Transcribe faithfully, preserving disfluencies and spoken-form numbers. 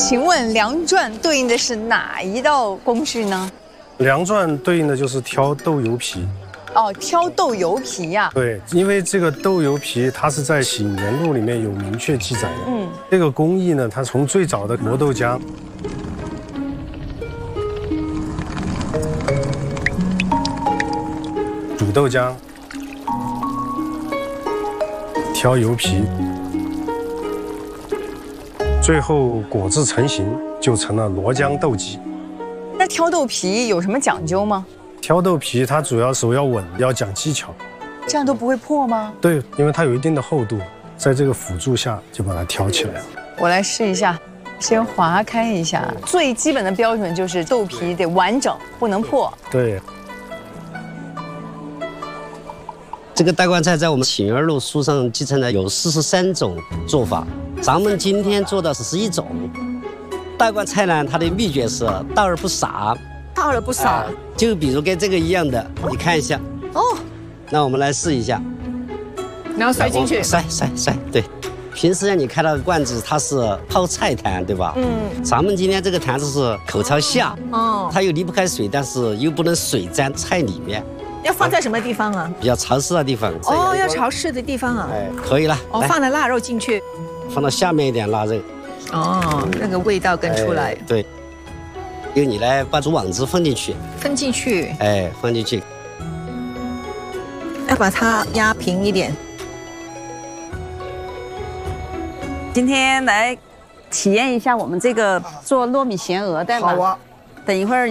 请问梁转对应的是哪一道工序呢？ 梁转对应的就是挑豆油皮。 哦，挑豆油皮呀、啊。 对，因为这个豆油皮它是在《醒元录》里面有明确记载的。嗯，这个工艺呢，它从最早的磨豆浆。 煮豆浆，挑油皮，最后果制成型，就成了罗江豆鸡。 那挑豆皮有什么讲究吗？ 挑豆皮它主要手要稳，要讲技巧。 这样都不会破吗？ 对，因为它有一定的厚度，在这个辅助下就把它挑起来了。 我来试一下，先划开一下。最基本的标准就是豆皮得完整，不能破。 对。 这个大灌菜在我们《醒元录》书上继承了有四十三种做法，咱们今天做的是十一种。大灌菜呢，它的秘诀是倒而不洒， 倒而不洒、呃， 就比如跟这个一样的，你看一下。哦，那我们来试一下， 然后塞进去， 塞塞塞，对。平时让你看到的罐子，它是泡菜坛，对吧？嗯。咱们今天这个坛子是口朝下，哦，它又离不开水，但是又不能水沾菜里面。 要放在什么地方啊？ 比较潮湿的地方。 哦，要潮湿的地方啊。 哎，可以了。 哦，放了腊肉进去， 放到下面一点腊肉。 哦，那个味道更出来。 哎、对。由你来把煮网子放进去。 放进去。 哎，放进去。 要把它压平一点。 今天来体验一下我们这个做糯米咸鹅的嘛。 好啊。 等一会儿。